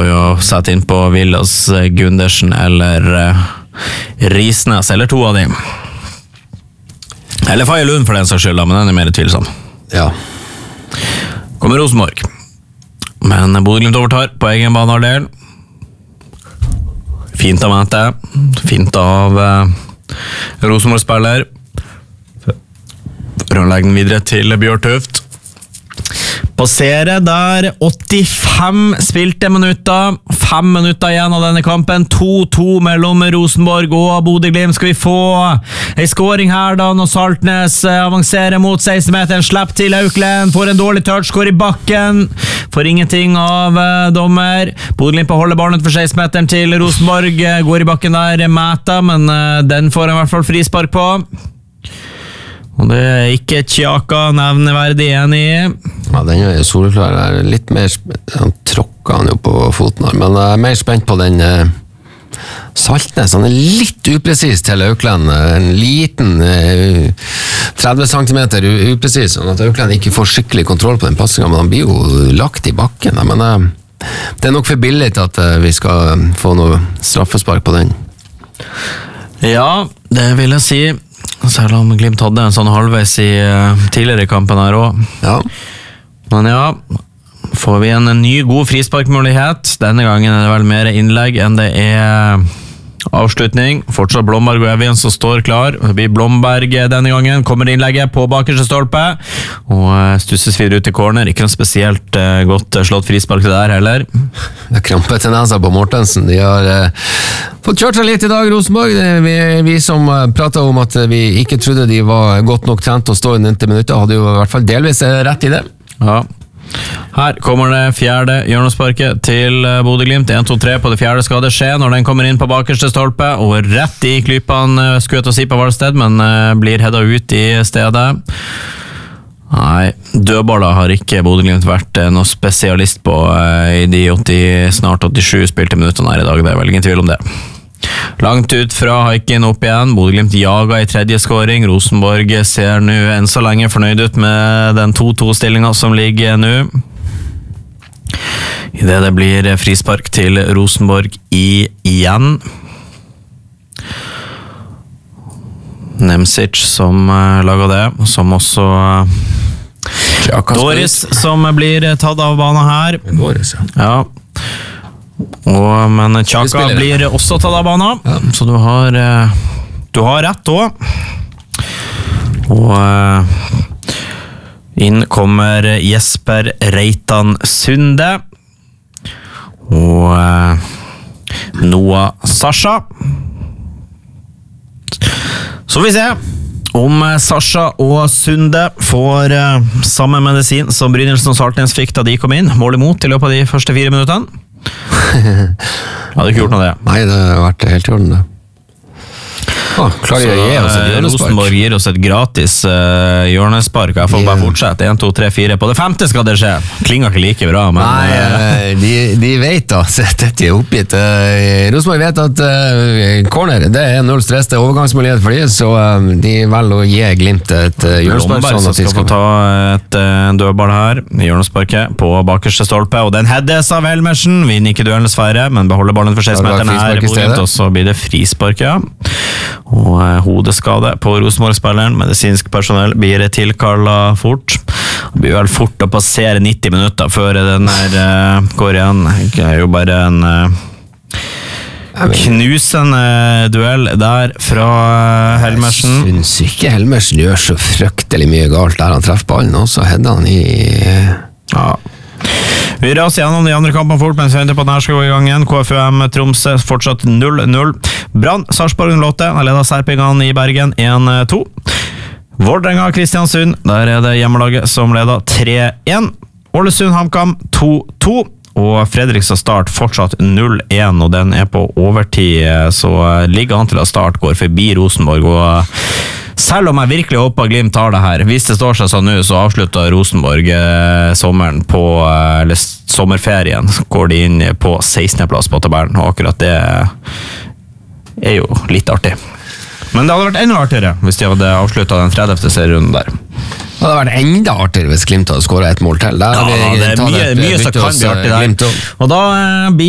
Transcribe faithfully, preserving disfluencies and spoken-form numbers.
tar vi å sette inn på Villas, Gundersen eller uh, Risnes, eller to av dem. Eller Faye Lund for den saks skyld, men den er mer tvilsom. Ja. Kommer Rosenborg. Men Bodø-Glimt overtar på egen banehalvdel. Fint av Mette. Fint av uh, Rosenborg-spiller. For å legge den videre til Bjørtuft. Passere der åttifem spilte minutter. Fem minutter igjen av denne kampen. to to mellom Rosenborg og Bodø-Glimt. Skal vi få en scoring her da, når Saltnes avanserer mot seksten meter. Slipp til Auklend. Får en dårlig touch. Går i bakken. Får ingenting av uh, dommer. Bodø-Glimt holder barnet for seksten meteren til Rosenborg. Går i bakken der, Mæta, men uh, den får han i hvert fall frispark på. Og det er ikke Tjaka nevneverdig enig i. Ja, den er jo soleklar. Litt mer, han tråkker han jo på foten her, men jeg er mer spent på den uh, Saltnes. Han er litt upresis til Auklend. En liten uh, tretti centimeter upresis, sånn at Auklend ikke får skikkelig kontroll på den passingen, men han blir jo lagt i bakken. Men uh, det er nok for billig til at uh, vi skal få noe straffespark på den. Ja, det vil jeg si. Selv om Glimt hadde en sånn halvveis i uh, tidligere i kampen her også. Ja. Men ja, får vi en ny god frisparkmulighet. Denne gangen er det vel mer innlegg enn det er avslutning. Fortsatt Blomberg og Evjen som står klar. Det blir Blomberg denne gangen. Kommer innlegget på bakerste stolpe. Og stusses videre ut til corner. Ikke noe spesielt uh, godt slått frispark til der heller. Det er krampetendenser på Mortensen. De har uh, fått kjørt seg litt i dag, Rosenborg. Vi, vi som uh, pratet om at vi ikke trodde de var godt nok trent å stå i nitti minutter, hadde jo i hvert fall delvis rett i det. Ja. Her kommer det fjerde hjørnesparket til Bodø-Glimt. en to tre på det fjerde skal det skje når den kommer inn på bakerste stolpe og rett i klypene, skulle jeg til å si på Valsted, men blir headet ut i stedet. Nei, dødballer har ikke Bodø-Glimt vært noe spesialist på i de åtti, snart åttisju spilte minuttene her i dag. Det er vel ingen tvil om det. Langt ut fra Haikin opp igjen. Bodø-Glimt jager i tredje scoring. Rosenborg ser nå enn så lenge fornøyd ut med den to to-stillingen som ligger nå. I det det blir frispark til Rosenborg i igjen. Nemcic som uh, lager det, som også uh, Doris som blir tatt av banen her. Doris, ja. Ja. Og, men Tjaka blir også tatt av banen, ja. Så du har du har rett også. Og inn kommer Jesper Reitan Sunde og Noah Sasha. Så vi ser om Sasha og Sunde får samme medisin som Brynildsen og Saltnes fikk da de kom inn. Mål imot i løpet av de første fire minuttene. Hadde ikke gjort noe det. Nei, det har vært helt i orden det. Ah, klarer jeg å gi oss et hjørnespark? Rosenborg gir oss et gratis uh, hjørnespark. Jeg får yeah. bare fortsette. en, to, tre, fire. På det femte skal det skje. Klinger ikke like bra, men Nei, uh, de, de vet da dette er oppgitt. Uh, Rosenborg vet at uh, corner, det er null stress, det er overgangsmulighet for de, så uh, de velger å gi Glimt et uh, hjørnespark. Blomberg sånn skal få ta et uh, dødball her, hjørnesparket på bakerste stolpe, og den heades av Helmersen. Vinner ikke duellens færre, men beholder ballen for seks meterne her, og så blir det frispark, ja. Og eh, hodeskade på Rosenborg-spilleren. Medisinsk personell blir tilkallet fort. Det blir vel fort å passere nitti minutter før den her eh, går igjen. Det er jo bare en eh, knusende duell der fra eh, Helmersen. Jeg synes ikke Helmersen gjør så fryktelig mye galt der han treffer ballen, og så hedder han i... Ja. Vi raser gjennom de andre kampene fort, mens vi venter på at denne skal gå i gang igjen. K F U M Tromsø fortsatt null null. Brann, Sarpsborg null åtte. Han leder Serpingene i Bergen en to. Vålerenga Kristiansund, der er det hjemmelaget som leder tre en. Ålesund HamKam to to. Og Fredrikstad Start fortsatt null en, og den er på overtid, så ligger han til at Start går forbi Rosenborg, og selv om jeg virkelig håper Glimt tar det her, hvis det står seg sånn nå, så avslutter Rosenborg eh, sommeren på, eller sommerferien, går de inn på sekstende plass på tabellen, og akkurat det er jo litt artig. Men det hadde vært enda artigere hvis de hadde avsluttet den tredivte serierunden der. Det hadde vært enda artigere hvis Glimt hadde skåret et mål til. Der ja, vi det er mye, mye som kan bli artig der. Og da eh, blir